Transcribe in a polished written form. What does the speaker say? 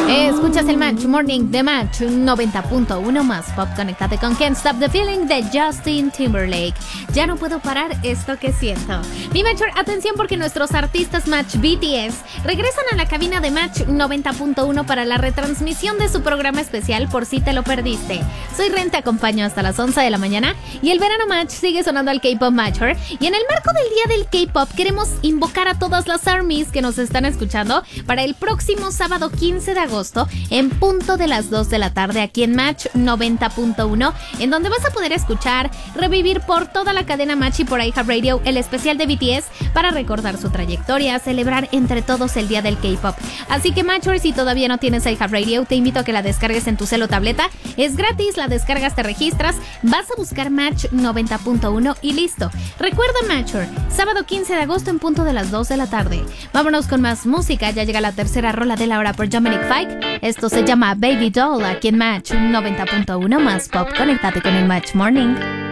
Escuchas el Match Morning de Match 90.1 más pop. Conéctate con Can't Stop the Feeling de Justin Timberlake. Ya no puedo parar esto que siento. Mi Matcher, atención porque nuestros artistas Match BTS regresan a la cabina de Match 90.1 para la retransmisión de su programa especial Por si te lo perdiste. Soy Ren, te acompaño hasta las 11 de la mañana y el verano Match sigue sonando al K-Pop Matcher. Y en el marco del Día del K-Pop queremos invocar a todas las ARMYs que nos están escuchando para el próximo sábado 15 de agosto en punto de las 2 de la tarde aquí en Match 90.1, en donde vas a poder escuchar, revivir por toda la cadena Match y por iHeartRadio el especial de BTS para recordar su trayectoria, celebrar entre todos el Día del K-Pop. Así que Matchers, si todavía no tienes iHeartRadio, te invito a que la descargues en tu cel o tableta. Es gratis, la descargas, te registras, vas a buscar Match 90.1 y listo. Recuerda Matcher, sábado 15 de agosto en punto de las 2 de la tarde. Vámonos con más música, ya llega la tercera rola de la hora por Dominic Fike. Esto se llama Baby Doll aquí en Match 90.1 más pop. Conéctate con el Match Morning.